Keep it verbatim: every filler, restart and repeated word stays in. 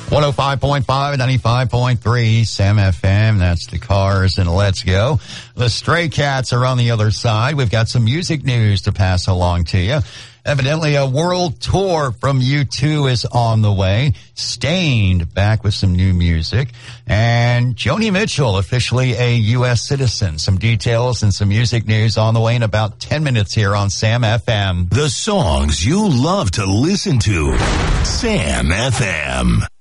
one oh five point five, ninety-five point three, Sam F M. That's the Cars and Let's Go. The Stray Cats are on the other side. We've got some music news to pass along to you. Evidently, a world tour from U two is on the way. Stained back with some new music. And Joni Mitchell, officially a U S citizen. Some details and some music news on the way in about ten minutes here on Sam F M. The songs you love to listen to. Sam F M.